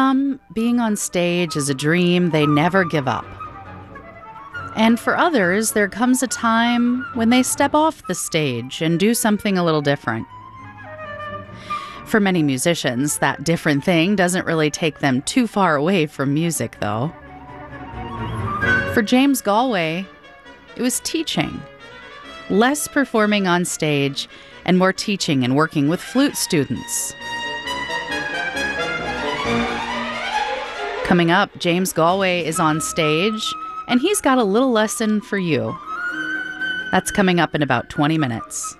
some, being on stage is a dream they never give up. And for others, there comes a time when they step off the stage and do something a little different. For many musicians, that different thing doesn't really take them too far away from music, though. For James Galway, it was teaching. Less performing on stage and more teaching and working with flute students. Coming up, James Galway is on stage, and he's got a little lesson for you. That's coming up in about 20 minutes.